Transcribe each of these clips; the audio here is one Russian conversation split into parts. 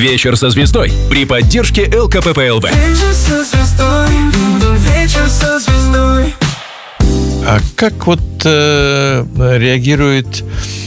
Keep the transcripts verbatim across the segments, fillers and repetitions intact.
Вечер со звездой при поддержке эл ка пэ пэ эл вэ. Вечер со звездой, вечер со звездой. А как вот э, реагирует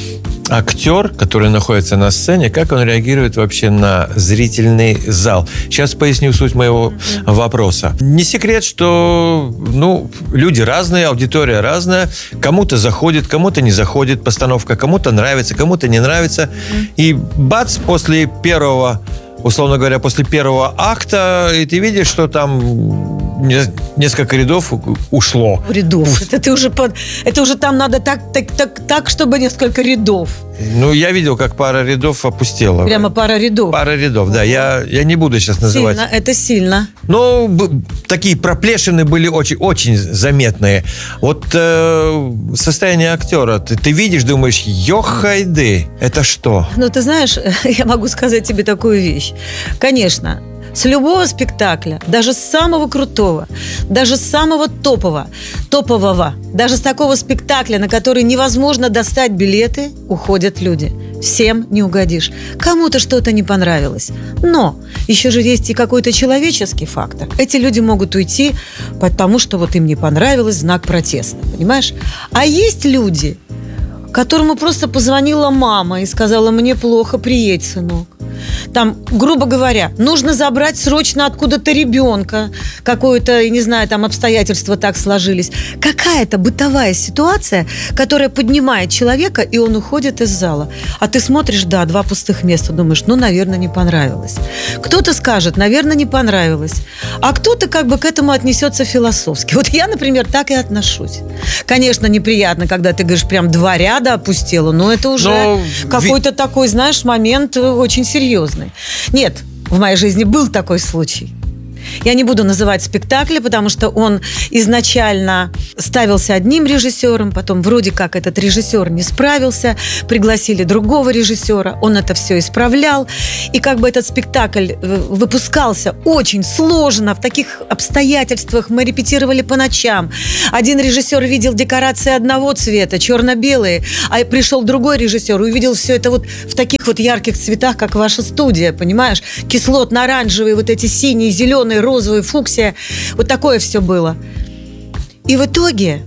актер, который находится на сцене, как он реагирует вообще на зрительный зал? Сейчас поясню суть моего вопроса. Не секрет, что ну, люди разные, аудитория разная. Кому-то заходит, кому-то не заходит постановка, кому-то нравится, кому-то не нравится. И бац, после первого, условно говоря, после первого акта, и ты видишь, что там несколько рядов ушло. Рядов. Это ты уже под... Это уже там надо так, так, так, так, чтобы несколько рядов. Ну, я видел, как пара рядов опустела. Прямо пара рядов. Пара рядов, да. Я, я не буду сейчас называть. Сильно, это сильно. Но б- такие проплешины были очень, очень заметные. Вот э, состояние актера. Ты, ты видишь, думаешь, ёхайды, это что? Ну, ты знаешь, я могу сказать тебе такую вещь. Конечно, с любого спектакля, даже с самого крутого, даже с самого топового, топового, даже с такого спектакля, на который невозможно достать билеты, уходят люди. Всем не угодишь. Кому-то что-то не понравилось. Но еще же есть и какой-то человеческий фактор. Эти люди могут уйти, потому что вот им не понравилось, знак протеста. Понимаешь? А есть люди, которому просто позвонила мама и сказала: мне плохо, приедь, сынок. Там, грубо говоря, нужно забрать срочно откуда-то ребенка. Какое-то, я не знаю, там обстоятельства так сложились. Какая-то бытовая ситуация, которая поднимает человека, и он уходит из зала. А ты смотришь, да, два пустых места, думаешь, ну, наверное, не понравилось. Кто-то скажет, наверное, не понравилось. А кто-то как бы к этому отнесется философски. Вот я, например, так и отношусь. Конечно, неприятно, когда ты говоришь, прям два ряда опустела, но это уже Но какой-то ви... такой, знаешь, момент очень серьезный. Нет, в моей жизни был такой случай. Я не буду называть спектакли, потому что он изначально ставился одним режиссером, потом вроде как этот режиссер не справился, пригласили другого режиссера, он это все исправлял. И как бы этот спектакль выпускался очень сложно, в таких обстоятельствах. Мы репетировали по ночам. Один режиссер видел декорации одного цвета, черно-белые, а пришел другой режиссер и увидел все это вот в таких вот ярких цветах, как ваша студия, понимаешь? Кислотно-оранжевые, вот эти синие, зеленые, розовый, фуксия. Вот такое все было. И в итоге,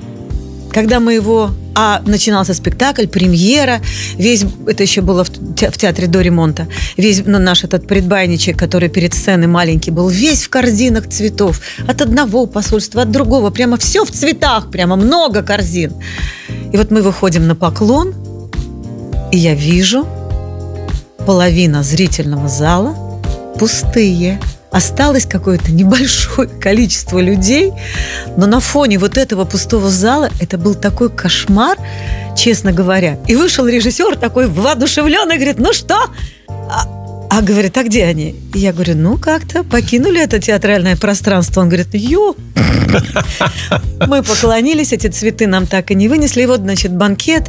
когда мы его... А начинался спектакль, премьера, весь... Это еще было в, те, в театре до ремонта. Весь ну, наш этот предбанничек, который перед сценой маленький был, весь в корзинах цветов. От одного посольства, от другого. Прямо все в цветах, прямо много корзин. И вот мы выходим на поклон, и я вижу, половина зрительного зала пустые. Осталось какое-то небольшое количество людей, но на фоне вот этого пустого зала это был такой кошмар, честно говоря. И вышел режиссер такой воодушевленный, говорит, ну что? А, а говорит, а где они? И я говорю, ну как-то покинули это театральное пространство. Он говорит, ё. Мы поклонились, эти цветы нам так и не вынесли. И вот, значит, банкет.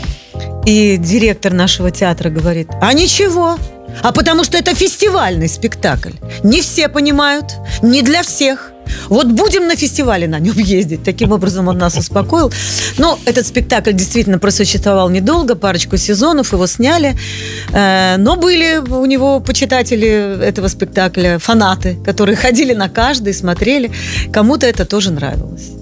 И директор нашего театра говорит, а ничего. А потому что это фестивальный спектакль. Не все понимают, не для всех. Вот будем на фестивале на нем ездить. Таким образом он нас успокоил. Но этот спектакль действительно просуществовал недолго, парочку сезонов, его сняли. Но были у него почитатели этого спектакля, фанаты, которые ходили на каждый, смотрели. Кому-то это тоже нравилось.